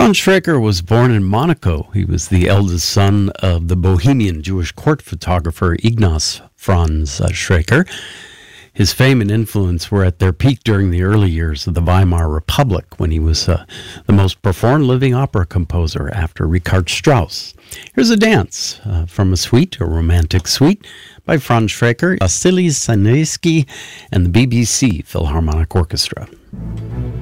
Franz Schreker was born in Monaco. He was the eldest son of the Bohemian Jewish court photographer Ignaz Franz Schreker. His fame and influence were at their peak during the early years of the Weimar Republic, when he was the most performed living opera composer after Richard Strauss. Here's a dance from a romantic suite, by Franz Schreker, Vasily Sanaisky, and the BBC Philharmonic Orchestra.